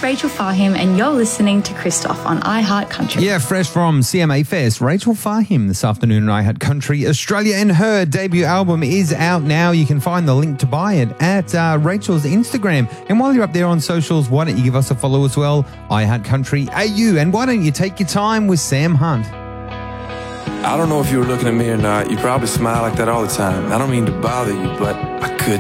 is Rachel Fahim, and you're listening to Christoph on iHeart Country. Yeah, fresh from CMA Fest, Rachel Fahim this afternoon on iHeart Country Australia, and her debut album is out now. You can find the link to buy it at Rachel's Instagram. And while you're up there on socials, why don't you give us a follow as well, iHeart Country AU, and why don't you take your time with Sam Hunt? I don't know if you were looking at me or not. You probably smile like that all the time. I don't mean to bother you, but I